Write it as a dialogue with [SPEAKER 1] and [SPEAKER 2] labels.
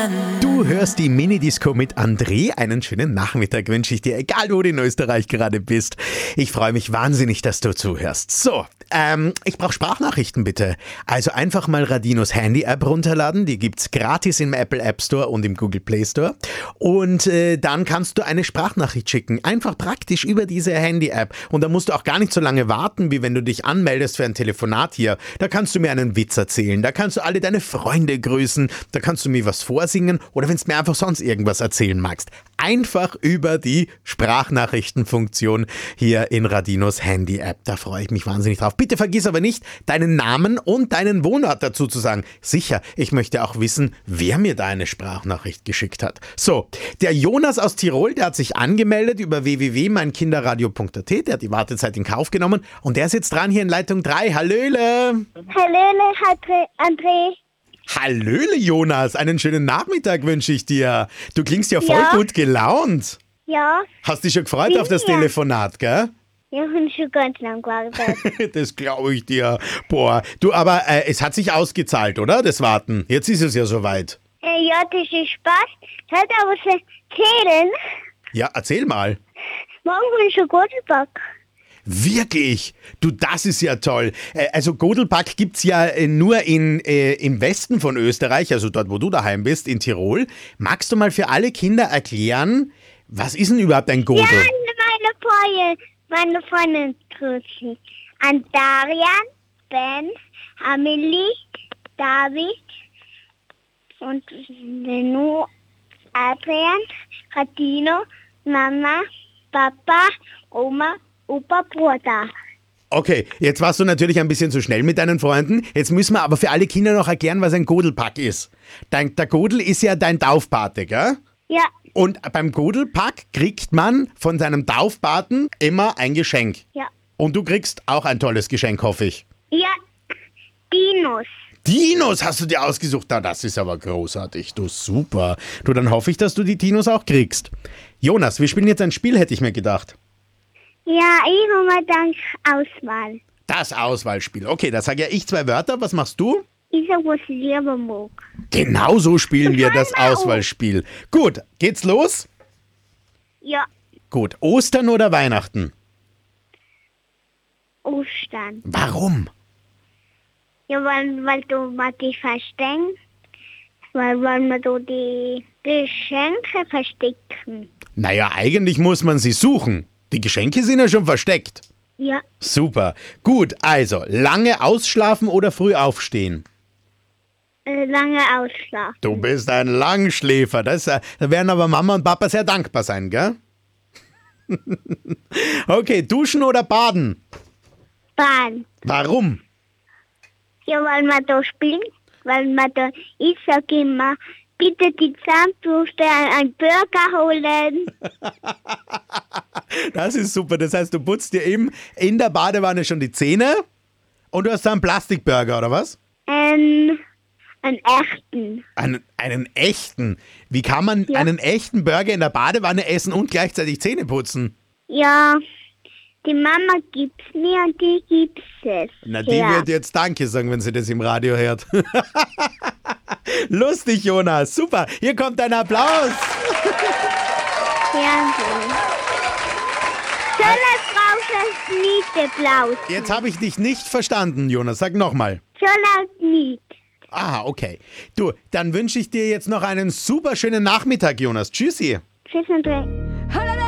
[SPEAKER 1] Du hörst die Mini-Disco mit André. Einen schönen Nachmittag wünsche ich dir, egal wo du in Österreich gerade bist. Ich freue mich wahnsinnig, dass du zuhörst. So, ich brauche Sprachnachrichten bitte. Also einfach mal Radinos Handy-App runterladen. Die gibt's gratis im Apple App Store und im Google Play Store. Und dann kannst du eine Sprachnachricht schicken. Einfach praktisch über diese Handy-App. Und da musst du auch gar nicht so lange warten, wie wenn du dich anmeldest für ein Telefonat hier. Da kannst du mir einen Witz erzählen. Da kannst du alle deine Freunde grüßen. Da kannst du mir was vorsingen. Oder wenn du mir einfach sonst irgendwas erzählen magst. Einfach über die Sprachnachrichtenfunktion hier in Radinos Handy-App. Da freue ich mich wahnsinnig drauf. Bitte vergiss aber nicht, deinen Namen und deinen Wohnort dazu zu sagen. Sicher, ich möchte auch wissen, wer mir da eine Sprachnachricht geschickt hat. So, der Jonas aus Tirol, der hat sich angemeldet über www.meinkinderradio.at. Der hat die Wartezeit in Kauf genommen und der ist jetzt dran hier in Leitung 3. Hallöle!
[SPEAKER 2] Hallöle, André.
[SPEAKER 1] Hallöle, Jonas. Einen schönen Nachmittag wünsche ich dir. Du klingst ja voll gut gelaunt.
[SPEAKER 2] Ja,
[SPEAKER 1] Hast dich schon gefreut auf das Telefonat, gell?
[SPEAKER 2] ich bin schon ganz lang gewartet.
[SPEAKER 1] Das glaube ich dir. Boah, du, aber es hat sich ausgezahlt, oder? Das Warten. Jetzt ist es ja soweit.
[SPEAKER 2] Ja, das ist Spaß. Ich wollte aber was erzählen.
[SPEAKER 1] Ja, erzähl mal.
[SPEAKER 2] Morgen bin ich schon Godelback.
[SPEAKER 1] Wirklich? Du, das ist ja toll. Also Godelback gibt's ja nur im Westen von Österreich, also dort, wo du daheim bist, in Tirol. Magst du mal für alle Kinder erklären, was ist denn überhaupt ein Godel?
[SPEAKER 2] Ja, meine Freundin grüßen. An Darian, Ben, Amelie, David und Lenu, Adrian, Radino, Mama, Papa, Oma, Opa, Bruder.
[SPEAKER 1] Okay, jetzt warst du natürlich ein bisschen zu schnell mit deinen Freunden. Jetzt müssen wir aber für alle Kinder noch erklären, was ein Godelpack ist. Der Godel ist ja dein Taufpate, gell?
[SPEAKER 2] Ja,
[SPEAKER 1] Und beim Godelpack kriegt man von seinem Taufpaten immer ein Geschenk.
[SPEAKER 2] ja,
[SPEAKER 1] Und du kriegst auch ein tolles Geschenk, hoffe ich.
[SPEAKER 2] ja, Dinos.
[SPEAKER 1] Dinos hast du dir ausgesucht. Na, das ist aber großartig. Du, super. Du, dann hoffe ich, dass du die Dinos auch kriegst. Jonas, wir spielen jetzt ein Spiel, hätte ich mir gedacht.
[SPEAKER 2] Ja, ich habe mal dann Auswahl.
[SPEAKER 1] Das Auswahlspiel. Okay, da sage ja ich 2 Wörter. Was machst du?
[SPEAKER 2] Ich sag, was ich lieber mag.
[SPEAKER 1] Genau so spielen wir das
[SPEAKER 2] Genau.
[SPEAKER 1] Auswahlspiel. Gut, geht's los?
[SPEAKER 2] Ja,
[SPEAKER 1] Gut, Ostern oder Weihnachten?
[SPEAKER 2] Ostern.
[SPEAKER 1] Warum?
[SPEAKER 2] Ja, weil du mal die verstecken. Weil wir da die Geschenke verstecken.
[SPEAKER 1] Naja, eigentlich muss man sie suchen. Die Geschenke sind ja schon versteckt.
[SPEAKER 2] Ja,
[SPEAKER 1] Super. Gut, also, lange ausschlafen oder früh aufstehen?
[SPEAKER 2] lange ausschlafen.
[SPEAKER 1] Du bist ein Langschläfer. Da werden aber Mama und Papa sehr dankbar sein, gell? Okay, duschen oder baden?
[SPEAKER 2] Bahn.
[SPEAKER 1] Warum?
[SPEAKER 2] Ja, weil wir da spielen. Ich sag immer, bitte die Zahnbürste einen Burger holen.
[SPEAKER 1] Das ist super. Das heißt, du putzt dir eben in der Badewanne schon die Zähne und du hast da einen Plastikburger, oder was?
[SPEAKER 2] Einen echten.
[SPEAKER 1] Einen echten. Wie kann man einen echten Burger in der Badewanne essen und gleichzeitig Zähne putzen?
[SPEAKER 2] Ja, die Mama gibt's mir und die gibt's es.
[SPEAKER 1] Na, die wird jetzt Danke sagen, wenn sie das im Radio hört. Lustig, Jonas. Super. Hier kommt ein Applaus.
[SPEAKER 2] Fernsehen. Soll brauchen nicht Applaus.
[SPEAKER 1] Jetzt habe ich dich nicht verstanden, Jonas. Sag nochmal.
[SPEAKER 2] Soll nicht.
[SPEAKER 1] Ah, okay. Du, dann wünsche ich dir jetzt noch einen super schönen Nachmittag, Jonas. Tschüssi.
[SPEAKER 2] Tschüss, André.